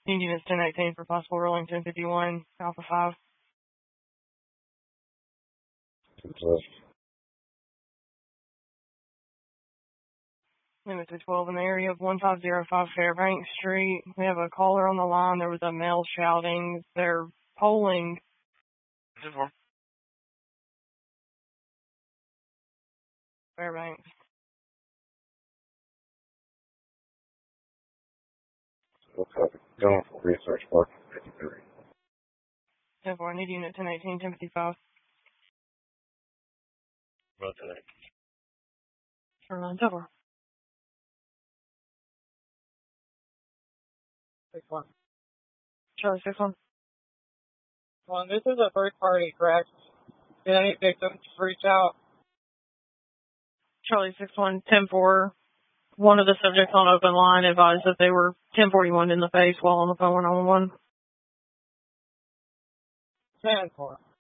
Units 1018 for possible rolling 1051, Alpha 5. Limited 12 in the area of 1505 Fairbanks Street. We have a caller on the line. There was a male shouting. They're polling. Fairbanks. Okay. Going for research parking 53. 10-4, I need unit 1018, 1055. About that. Sure, 9-4. 6-1. Charlie 6-1. Well, this is a third party, correct? Did any victims reach out? Charlie 6-1, 10-4. One of the subjects on open line advised that they were 1041 in the face while on the phone 111. 10-4.